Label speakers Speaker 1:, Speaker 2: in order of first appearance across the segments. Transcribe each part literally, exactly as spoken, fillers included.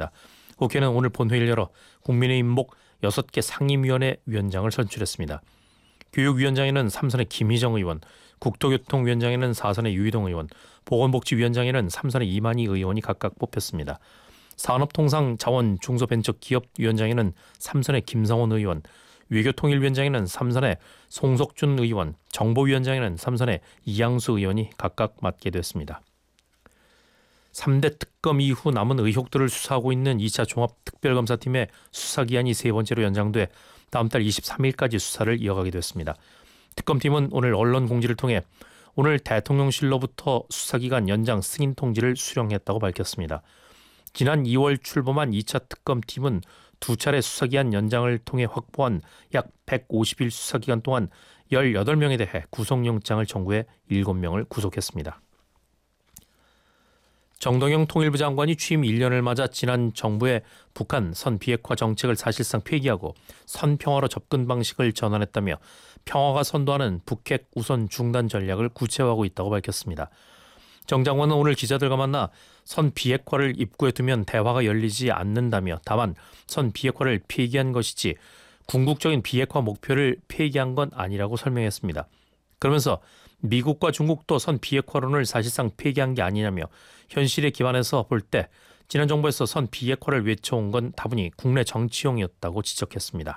Speaker 1: 있습니다. 국회는 오늘 본회의를 열어 국민의힘목 여섯 개 상임위원회 위원장을 선출했습니다. 교육위원장에는 삼선의 김희정 의원, 국토교통위원장에는 사선의 유희동 의원, 보건복지위원장에는 삼선의 이만희 의원이 각각 뽑혔습니다. 산업통상자원중소벤처기업위원장에는 삼선의 김성원 의원, 외교통일위원장에는 삼선의 송석준 의원, 정보위원장에는 삼선의 이양수 의원이 각각 맡게 됐습니다. 삼 대 특검 이후 남은 의혹들을 수사하고 있는 이 차 종합특별검사팀의 수사기한이 세 번째로 연장돼 다음 달 이십삼 일까지 수사를 이어가게 됐습니다. 특검팀은 오늘 언론 공지를 통해 오늘 대통령실로부터 수사기간 연장 승인 통지를 수령했다고 밝혔습니다. 지난 이월 출범한 이 차 특검팀은 두 차례 수사기한 연장을 통해 확보한 약 백오십 일 수사기간 동안 열여덟 명에 대해 구속영장을 청구해 일곱 명을 구속했습니다. 정동영 통일부 장관이 취임 일 년을 맞아 지난 정부의 북한 선비핵화 정책을 사실상 폐기하고 선평화로 접근 방식을 전환했다며 평화가 선도하는 북핵 우선 중단 전략을 구체화하고 있다고 밝혔습니다. 정 장관은 오늘 기자들과 만나 선비핵화를 입구에 두면 대화가 열리지 않는다며 다만 선비핵화를 폐기한 것이지 궁극적인 비핵화 목표를 폐기한 건 아니라고 설명했습니다. 그러면서 미국과 중국도 선비핵화론을 사실상 폐기한 게 아니냐며 현실에 기반해서 볼 때 지난 정부에서 선비핵화를 외쳐온 건 다분히 국내 정치용이었다고 지적했습니다.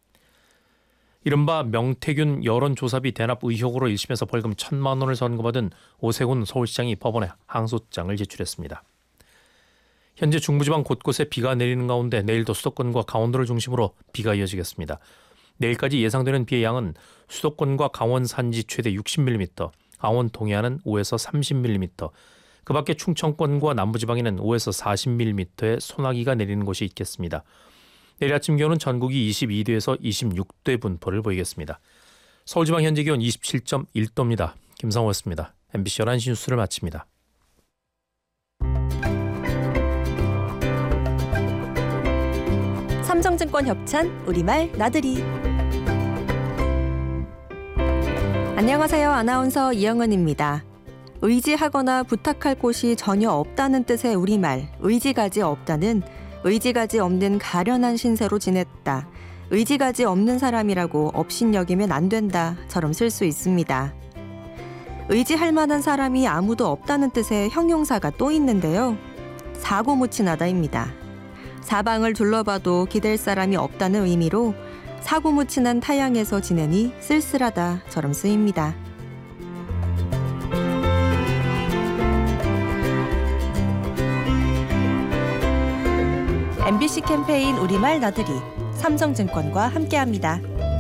Speaker 1: 이른바 명태균 여론조사비 대납 의혹으로 일 심에서 벌금 천만 원을 선고받은 오세훈 서울시장이 법원에 항소장을 제출했습니다. 현재 중부지방 곳곳에 비가 내리는 가운데 내일도 수도권과 강원도를 중심으로 비가 이어지겠습니다. 내일까지 예상되는 비의 양은 수도권과 강원 산지 최대 육십 밀리미터, 강원 동해안은 오에서 삼십 밀리미터, 그 밖에 충청권과 남부지방에는 오에서 사십 밀리미터의 소나기가 내리는 곳이 있겠습니다. 내일 아침 기온은 전국이 이십이 도에서 이십육 도의 분포를 보이겠습니다. 서울지방 현재 기온 이십칠 점 일 도입니다. 김상호였습니다. 엠비씨 열한 시 뉴스를 마칩니다.
Speaker 2: 삼성증권 협찬 우리말 나들이. 안녕하세요. 아나운서 이영은입니다. 의지하거나 부탁할 곳이 전혀 없다는 뜻의 우리말 의지가지 없다는 의지가지 없는 가련한 신세로 지냈다. 의지가지 없는 사람이라고 업신여기면 안 된다처럼 쓸 수 있습니다. 의지할 만한 사람이 아무도 없다는 뜻의 형용사가 또 있는데요. 사고무친하다입니다. 사방을 둘러봐도 기댈 사람이 없다는 의미로 사고무친한 타양에서 지내니 쓸쓸하다처럼 쓰입니다. 엠비씨 캠페인 우리말 나들이 삼성증권과 함께합니다.